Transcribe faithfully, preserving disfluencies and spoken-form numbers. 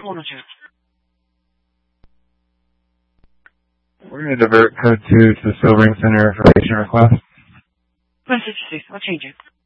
Hold on, Jim. We're going to divert code two to the Silvering Center for patient request. one sixty-six. I'll change it.